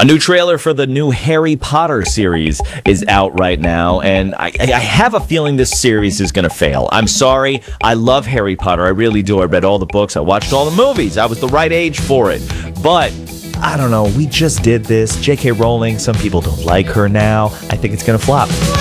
A new trailer for the new Harry Potter series is out right now, and I have a feeling this series is going to fail. I'm sorry. I love Harry Potter. I really do. I read all the books. I watched all the movies. I was the right age for it. But I don't know. We just did this. J.K. Rowling, some people don't like her now. I think it's going to flop.